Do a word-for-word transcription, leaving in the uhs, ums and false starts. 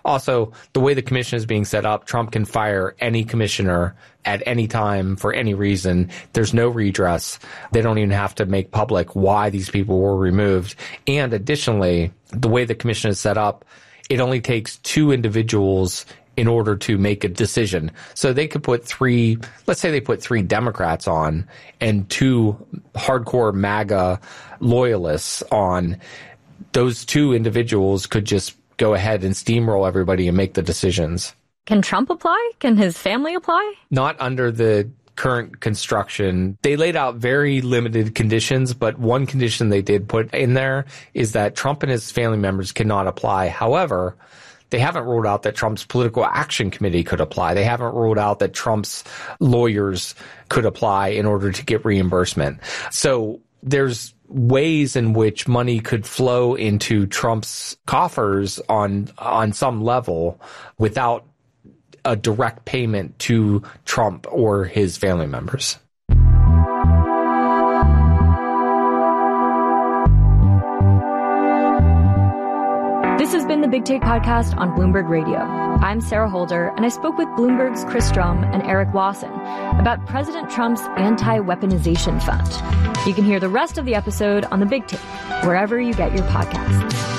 Also, the way the commission is being set up, Trump can fire any commissioner at any time for any reason. There's no redress. They don't even have to make public why these people were removed. And additionally, the way the commission is set up, it only takes two individuals in order to make a decision. So they could put three, let's say they put three Democrats on and two hardcore MAGA loyalists on. Those two individuals could just go ahead and steamroll everybody and make the decisions. Can Trump apply? Can his family apply? Not under the current construction. They laid out very limited conditions, but one condition they did put in there is that Trump and his family members cannot apply. However, they haven't ruled out that Trump's political action committee could apply. They haven't ruled out that Trump's lawyers could apply in order to get reimbursement. So there's ways in which money could flow into Trump's coffers on on some level without a direct payment to Trump or his family members. This has been the Big Take Podcast on Bloomberg Radio. I'm Sarah Holder, and I spoke with Bloomberg's Chris Strom and Eric Lawson about President Trump's anti-weaponization fund. You can hear the rest of the episode on the Big Take, wherever you get your podcasts.